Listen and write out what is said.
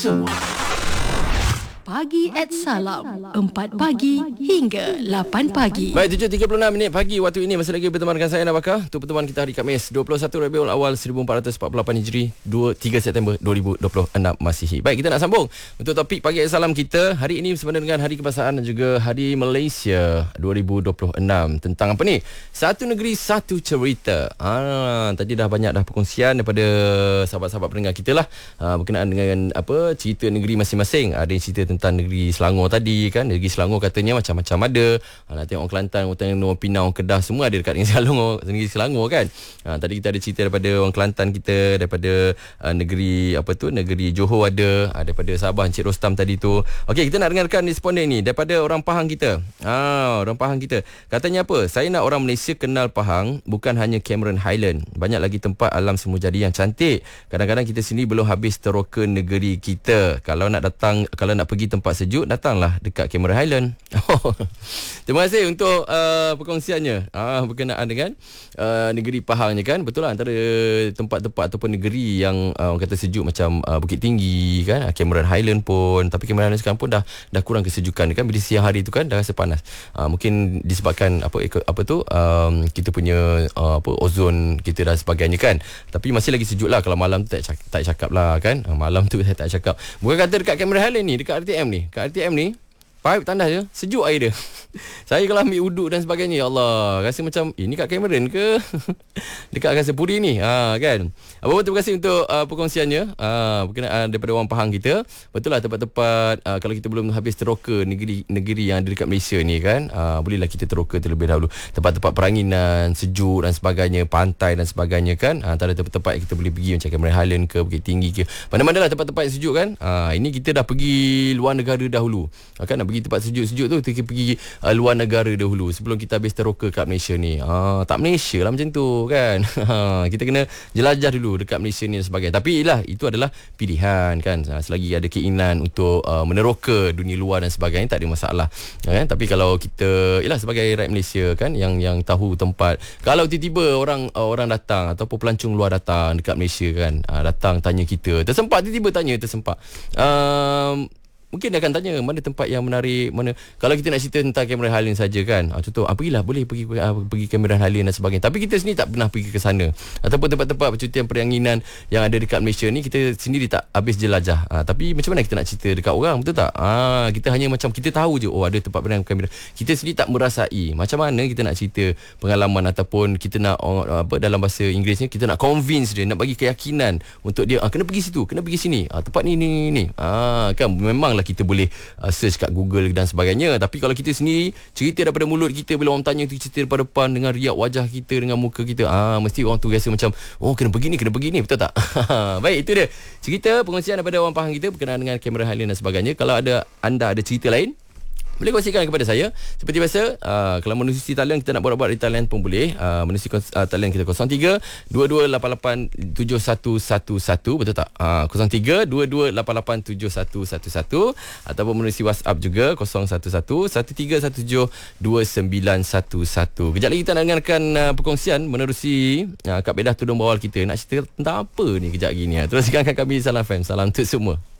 Semua Pagi at Salam 4 pagi hingga 8 pagi. Baik, 7.36 minit pagi waktu ini. Masih lagi bersama dengan saya, Nabaka. Untuk pertemuan kita hari Khamis 21 Rabiul Awal 1448 Hijri 3 September 2026 Masihi. Baik, kita nak sambung untuk topik Pagi at Salam kita. Hari ini bersama dengan Hari Kebangsaan dan juga Hari Malaysia 2026. Tentang apa ni? Satu negeri, satu cerita. Tadi dah banyak dah perkongsian daripada sahabat-sahabat pendengar kita lah, berkenaan dengan apa cerita negeri masing-masing. Ada yang cerita tentang negeri Selangor tadi kan. Negeri Selangor katanya macam-macam ada. Nak tengok orang Kelantan, orang Pinang, orang Kedah, semua ada dekat negeri Selangor kan. Tadi kita ada cerita daripada orang Kelantan kita, daripada negeri negeri Johor ada, daripada Sabah Encik Rostam tadi tu. Okey, kita nak dengarkan responden ni daripada orang Pahang kita. Orang Pahang kita katanya apa? Saya nak orang Malaysia kenal Pahang, bukan hanya Cameron Highland. Banyak lagi tempat alam semujadi yang cantik. Kadang-kadang kita sendiri belum habis teroka negeri kita. Kalau nak pergi tempat sejuk, datanglah dekat Cameron Highland. Terima kasih untuk perkongsiannya berkenaan dengan negeri Pahang ni kan. Betul lah, antara tempat-tempat ataupun negeri yang orang kata sejuk macam Bukit Tinggi kan, Cameron Highland pun. Tapi Cameron Highland sekarang pun dah kurang kesejukan kan. Bila siang hari tu kan dah rasa panas. Mungkin disebabkan kita punya ozon kita dan sebagainya kan. Tapi masih lagi sejuk lah. Kalau malam tu tak cakap lah kan. Malam tu saya tak cakap. Bukan kata dekat Cameron Highland ni, dekat RTM ni. Kat RTM ni pipe tandas je, sejuk air dia. Saya kalau ambil uduk dan sebagainya, ya Allah, rasa macam ini kat Cameron ke? Dekat Angkasa Puri ni, kan. Apa-apa, terima kasih untuk perkongsiannya berkenaan daripada orang Pahang kita. Betul lah, tempat-tempat kalau kita belum habis teroka negeri yang ada dekat Malaysia ni kan, bolehlah kita teroka terlebih dahulu. Tempat-tempat peranginan, sejuk dan sebagainya, pantai dan sebagainya kan. Antara tempat-tempat yang kita boleh pergi macam Cameron Highland ke, Bukit Tinggi ke, mana-mana lah tempat-tempat yang sejuk kan. Ini kita dah pergi luar negara dahulu kan, nak pergi tempat sejuk-sejuk tu kita pergi luar negara dahulu sebelum kita habis teroka kat Malaysia ni. Tak Malaysia lah macam tu kan. Kita kena jelajah dulu dekat Malaysia ni dan sebagainya. Tapi lah, itu adalah pilihan kan. Selagi ada keinginan untuk meneroka dunia luar dan sebagainya, tak ada masalah kan. Tapi kalau kita sebagai rakyat Malaysia kan, yang tahu tempat, kalau tiba-tiba orang datang ataupun pelancong luar datang dekat Malaysia kan, datang tanya kita, tersempat mungkin dia akan tanya mana tempat yang menarik, mana. Kalau kita nak cerita tentang Cameron Highland saja kan, contoh pergilah, boleh pergi Cameron Highland dan sebagainya. Tapi kita sendiri tak pernah pergi ke sana. Ataupun tempat-tempat percutian peranginan yang ada dekat Malaysia ni, kita sendiri tak habis jelajah. Tapi macam mana kita nak cerita dekat orang, betul tak? Kita hanya macam kita tahu je, ada tempat peranginan Cameron. Kita sendiri tak merasai. Macam mana kita nak cerita pengalaman, ataupun kita nak dalam bahasa Inggerisnya, kita nak convince dia, nak bagi keyakinan untuk dia, kena pergi situ, kena pergi sini, tempat ni kan. Memanglah kita boleh search kat Google dan sebagainya. Tapi kalau kita sendiri cerita daripada mulut kita, bila orang tanya, kita cerita daripada depan dengan riak wajah kita, dengan muka kita, mesti orang tu rasa macam kena pergi ni, betul tak? Baik, itu dia cerita perkongsian daripada orang Pahang kita berkenaan dengan Cameron Highland dan sebagainya. Kalau anda ada cerita lain, boleh kongsikan kepada saya. Seperti biasa, kalau menerusi talian, kita nak borak-borak di talian pun boleh. Menerusi talian kita 03-2288-7111. Betul tak? 03-2288-7111. Ataupun menerusi WhatsApp juga 011-1317-2911. Kejap lagi kita nak dengarkan perkongsian menerusi Kak Bedah Tudung Bawal kita. Nak cerita tentang apa ni kejap lagi ni. Teruskan kami Salam FM. Salam untuk semua.